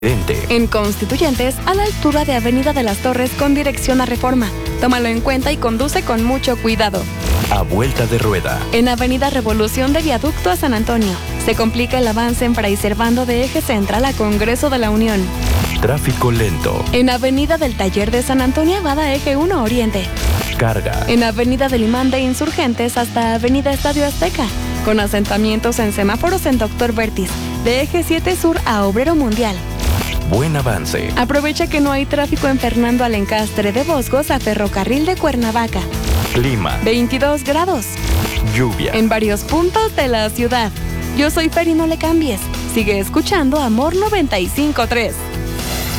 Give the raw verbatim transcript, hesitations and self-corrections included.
En Constituyentes, a la altura de Avenida de las Torres con dirección a Reforma. Tómalo en cuenta y conduce con mucho cuidado. A vuelta de rueda. En Avenida Revolución de Viaducto a San Antonio. Se complica el avance en Fray Servando de Eje Central a Congreso de la Unión. Tráfico lento. En Avenida del Taller de San Antonio Abada Eje uno Oriente. Carga. En Avenida del Imán de Insurgentes hasta Avenida Estadio Azteca. Con asentamientos en semáforos en Doctor Vertis. De Eje siete Sur a Obrero Mundial. Buen avance. Aprovecha que no hay tráfico en Fernando Alencastre de Boscos a Ferrocarril de Cuernavaca. Clima. veintidós grados. Lluvia. En varios puntos de la ciudad. Yo soy Fer y no le cambies. Sigue escuchando Amor noventa y cinco punto tres.